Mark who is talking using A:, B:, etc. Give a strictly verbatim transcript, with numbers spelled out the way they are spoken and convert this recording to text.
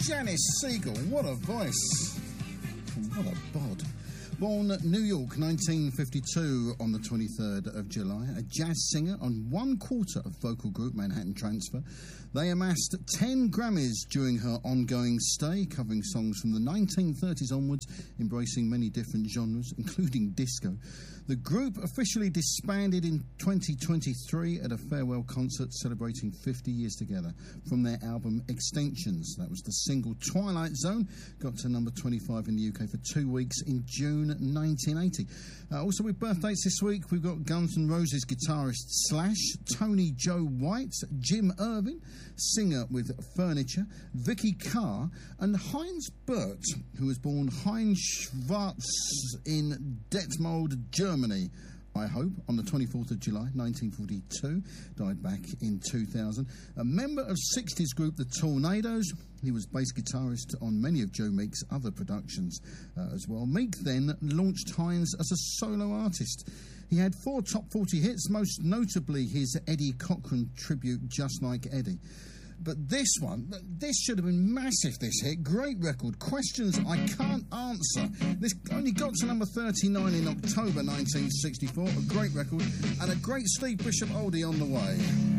A: Janice Siegel, what a voice. What a bod. Born New York, nineteen fifty-two, on the twenty-third of July, a jazz singer on one quarter of vocal group Manhattan Transfer. They amassed ten Grammys during her ongoing stay, covering songs from the nineteen thirties onwards, embracing many different genres, including disco. The group officially disbanded in twenty twenty-three at a farewell concert celebrating fifty years together. From their album Extinctions, that was the single Twilight Zone, got to number twenty-five in the U K for two weeks in June nineteen eighty. Uh, also with birthdays this week, we've got Guns N' Roses guitarist Slash, Tony Joe White, Jim Irvin, singer with Furniture, Vicky Carr, and Heinz Bert, who was born Heinz Schwarz in Detmold, Germany, I hope, on the twenty-fourth of July, nineteen forty-two, died back in two thousand. A member of sixties group The Tornadoes, he was bass guitarist on many of Joe Meek's other productions uh, as well. Meek then launched Heinz as a solo artist. He had four top forty hits, most notably his Eddie Cochran tribute, Just Like Eddie. But this one, this should have been massive, this hit. Great record. Questions I Can't Answer. This only got to number thirty-nine in October nineteen sixty-four. A great record and a great Steve Bishop oldie on the way.